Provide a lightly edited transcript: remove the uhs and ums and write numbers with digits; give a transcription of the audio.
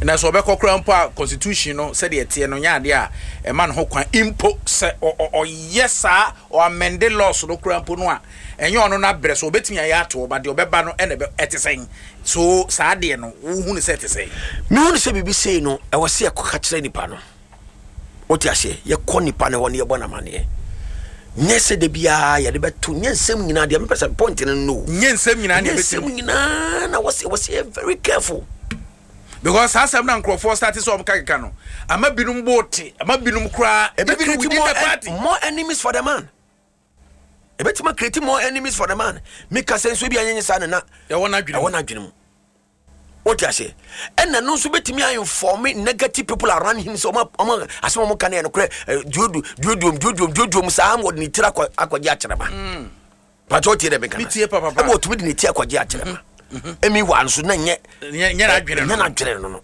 na so obekọ kra mpo constitution no said the tie no nya ade a e man ho kwan impo se o yesa o amend laws no kra mpo no a enye ono na bre so obetimi ya ato ba de obeba no ene be etesen so saa de no wo hu ne se etesen me hu ne se bibi sei no e wo se ekoka kire nipa no oti ase ye kọ nipa ne ho ne ye bona mane nyese de bia ya de beto nyensem nyina de me pesa point no nyensem nyina ne beto nyensem nyina na was very careful because asem na nkrofo start so omkakeka no ama binum bote ama binum kra even within the party more enemies for the man ebetima create more enemies for the man make sense bi anyenye sa na e wona adwene what you say and no so betimi inform negative people around him so asem mo kan no kra dudum sam wod ni tira akwaje akyereba but what you dey make mitie papa e bo tumi de ni ti akwaje akyereba emi wan so na nye na adwene no